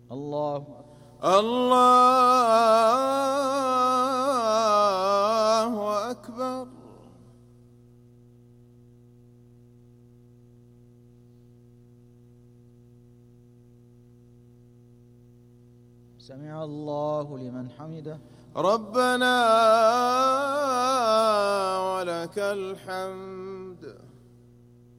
الله الله أكبر. سمع الله لمن حمده. ربنا ولك الحمد.